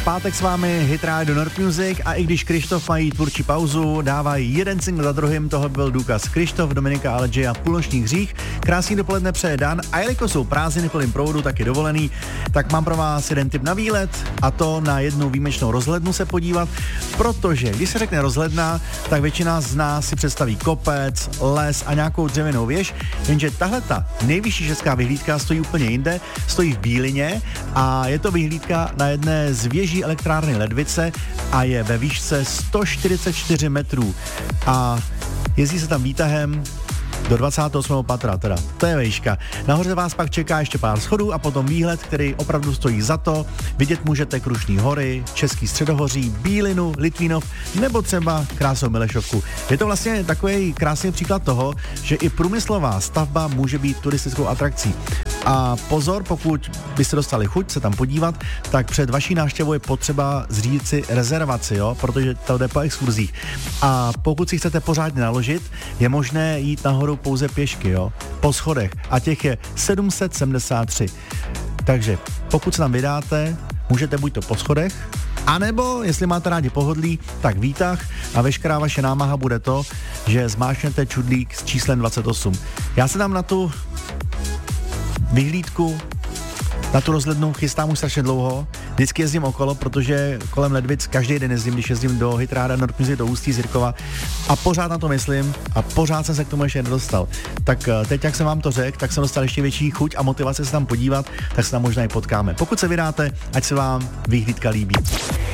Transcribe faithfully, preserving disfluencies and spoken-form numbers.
pátek s vámi Hit Radio Nord Music a i když Krištof mají tvůrčí pauzu, dávají jeden single za druhým, toho byl důkaz Krištof, Dominika Alegi a Půlnoční hřích. Krásný dopoledne přeje Dan a jelikož jsou prázdniny plným proudu, taky dovolený, tak mám pro vás jeden tip na výlet a to na jednu výjimečnou rozhlednu se podívat, protože když se řekne rozhledna, tak většina z nás si představí kopec, les a nějakou dřevěnou věž, jenže tahle ta nejvyšší česká vyhlídka stojí úplně jinde, stojí v Bílině a je to vyhlídka na jedné z věží elektrárny Ledvice a je ve výšce sto čtyřicet čtyři metrů a jezdí se tam výtahem do dvacátého osmého patra, teda, to je výška. Nahoře vás pak čeká ještě pár schodů a potom výhled, který opravdu stojí za to. Vidět můžete Krušný hory, Český středohoří, Bílinu, Litvínov nebo třeba krásnou Milešovku. Je to vlastně takový krásný příklad toho, že i průmyslová stavba může být turistickou atrakcí. A pozor, pokud byste dostali chuť se tam podívat, tak před vaší návštěvou je potřeba zřídit si rezervaci, jo, protože to jde po exkurzích. A pokud si chcete pořádně naložit, je možné jít nahoru pouze pěšky, jo, po schodech a těch je sedm set sedmdesát tři. Takže pokud se tam vydáte, můžete buď to po schodech, anebo, jestli máte rádi pohodlí, tak výtah a veškerá vaše námaha bude to, že zmáčknete čudlík s číslem dvacet osm. Já se tam na tu vyhlídku, na tu rozhlednu chystám už strašně dlouho. Vždycky jezdím okolo, protože kolem Ledvic každý den jezdím, když jezdím do Hit Radio Nord Music, do Ústí z Jirkova a pořád na to myslím a pořád jsem se k tomu ještě nedostal. Tak teď, jak jsem vám to řekl, tak jsem dostal ještě větší chuť a motivace se tam podívat, tak se tam možná i potkáme. Pokud se vydáte, ať se vám vyhlídka líbí.